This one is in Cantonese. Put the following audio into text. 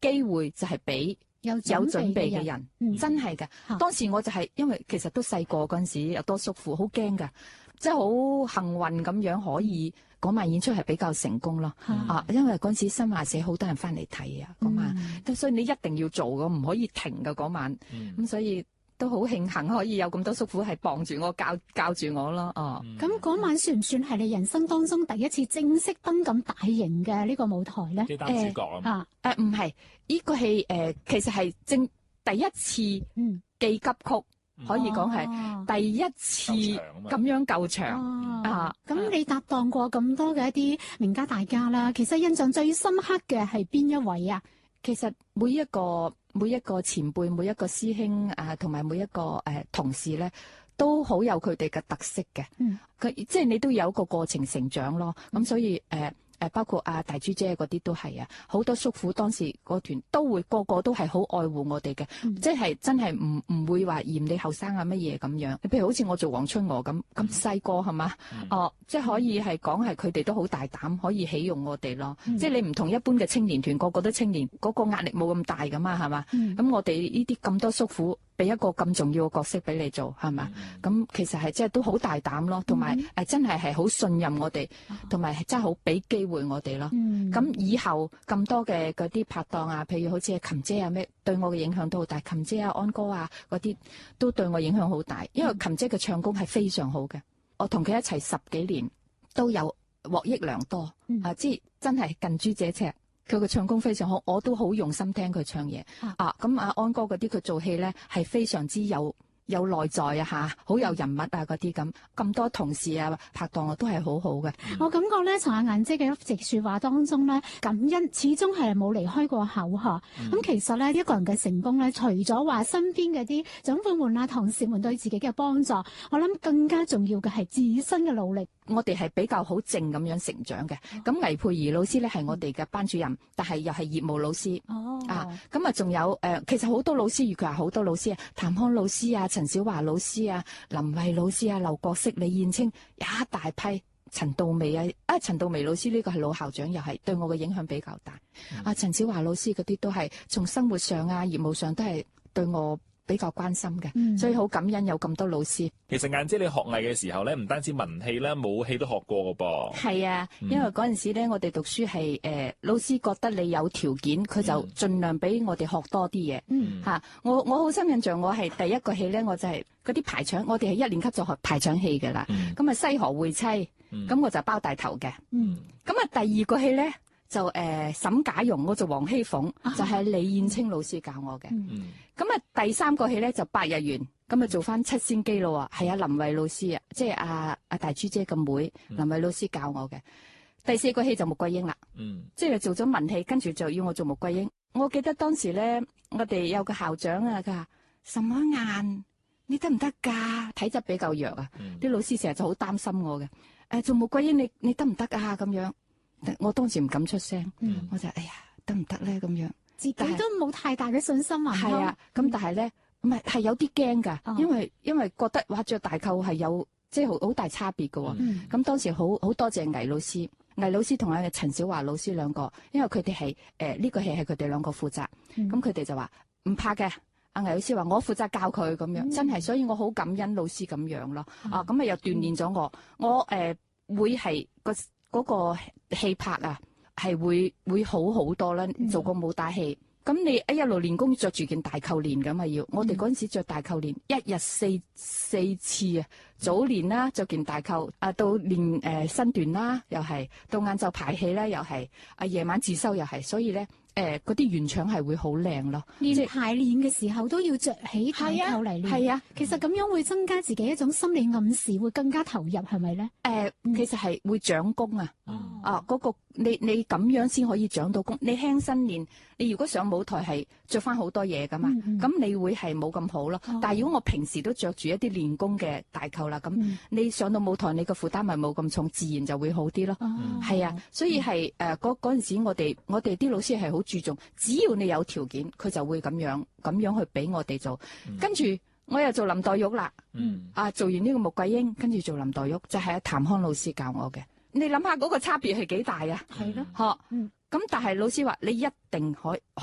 機會就係俾有準備嘅人，真係嘅。當時我就係因為其實都細個嗰陣時又多叔父，好驚㗎，即係好幸運咁樣可以嗰晚演出係比較成功咯。因為嗰陣時新華社好多人翻嚟睇啊嗰晚，所以你一定要做㗎，唔可以停㗎嗰晚。咁所以都好慶幸可以有咁多叔父係幫住我教住我咯。 咁嗰晚算唔算係你人生當中第一次正式登咁大型嘅呢個舞台咧？ 即係擔主角啊？ 唔係，呢個戲其實係第一次記急曲。可以講係第一次咁樣救場。 咁你搭檔過咁多嘅一啲名家大家啦，其實印象最深刻嘅係邊一位啊？ 其實每一個前輩、每一個師兄同埋每一個同事咧，都好有佢哋嘅特色嘅。佢即係你都有一個過程成長咯。咁所以包括大珠姐嗰啲都係啊，好多叔父當時嗰團都會個個都係好愛護我哋嘅，即係真係唔會話嫌你後生啊乜嘢咁樣。譬如好似我做黃春娥咁細個係嘛，即係可以係講係佢哋都好大膽，可以起用我哋咯。即係你唔同一般嘅青年團，個個都青年，嗰個壓力冇咁大噶嘛，係嘛？咁我哋呢啲咁多叔父，俾一個咁重要嘅角色俾你做，係嘛？咁其實係即係都好大膽咯，同埋真係好信任我哋，同埋真係好俾機會我哋咯。咁以後咁多嘅嗰啲拍檔啊，譬如好似琴姐啊咩，對我嘅影響都好大。琴姐啊、安哥啊嗰啲都對我影響好大，因為琴姐嘅唱功係非常好嘅。我同佢一齊10幾年，都有獲益良多。即係真係近朱者赤。佢嘅唱功非常好，我都好用心聽佢唱嘢。咁安哥嗰啲佢做戲咧係非常之有內在啊，好有人物啊嗰啲咁多同事啊拍檔啊都係好好嘅。 我感覺咧，從阿顏姐嘅一席說話當中咧，感恩始終係冇離開過口嗬。咁其實咧，一個人嘅成功咧，除咗話身邊嘅啲長輩們啊、同事們對自己嘅幫助，我諗更加重要嘅係自身嘅努力。 我哋係比較好靜咁樣成長嘅。咁倪佩儀老師咧係我哋嘅班主任，但係又係業務老師。咁仲有其實好多老師，如佢話好多老師啊，譚康老師啊、陳小華老師啊、林慧老師啊、劉國式、李燕青，一大批。陳道薇陳道薇老師呢個係老校長，又係對我嘅影響比較大。陳小華老師嗰啲都係從生活上啊、業務上都係對我比較關心嘅，所以好感恩有咁多老師。 其實顏姐你學藝嘅時候咧，唔單止文戲啦，武戲都學過噶噃。 係啊，因為嗰陣時咧，我哋讀書係老師覺得你有條件，佢就盡量俾我哋學多啲嘢。我好深印象，我係第一個戲咧，我就係嗰啲排場，我哋係1年級就學排場戲噶啦。咁西河會妻，咁我就包大頭嘅。咁第二個戲咧就沈假蓉，我做黃熙鳳，就係李燕青老師教我嘅。咁第三個戲咧就百日園，咁做翻七仙姬咯。係林慧老師啊，即係阿大珠姐嘅妹，林慧老師教我嘅。第四個戲就穆桂英啦，即係做咗文戲，跟住就要我做穆桂英。我記得當時咧，我哋有個校長啊，佢話什麼眼，你得唔得噶？體質比較弱啊，啲老師成日就好擔心我嘅。做穆桂英你得唔得啊？咁樣，我當時唔敢出聲，我就哎呀得唔得咧咁樣。 自己都冇太大嘅信心啊。 係啊，咁但係咧，唔係有啲驚㗎，因為覺得着大扣係有即係好大差別㗎喎。咁當時好多謝倪老師，倪老師同阿陳小華老師兩個，因為佢哋係呢個戲係佢哋兩個負責，咁佢哋就話唔怕嘅。阿倪老師話我負責教佢咁樣，真係，所以我好感恩老師咁樣咯。咁又鍛鍊咗我會係嗰個戲拍啊。係會好好多啦，做個武打戲。咁你一路練功着住件大扣練咁啊要。我哋嗰陣時着大扣練，一日四次啊。早練啦，着件大扣到練身段啦，又係到晏晝排戲咧，又係夜晚自修又係。所以咧嗰啲圓場係會好靚咯。 練排練嘅時候都要着起大扣嚟練。係啊，其實咁樣會增加自己一種心理暗示，會更加投入，係咪咧？其實係會長功啊。嗰個你咁樣先可以長到功。你輕身練，你如果上舞台係着翻好多嘢噶嘛，咁你會係冇咁好咯。但係如果我平時都着住一啲練功嘅大扣啦，咁你上到舞台你個負擔咪冇咁重，自然就會好啲咯。係啊，所以係嗰陣時我哋啲老師係好注重，只要你有條件，佢就會咁樣去俾我哋做。跟住我又做林黛玉啦。做完呢個穆桂英，跟住做林黛玉，就係譚康老師教我嘅。你諗下嗰個差別係幾大啊？係咯，咁但係老師話你一定可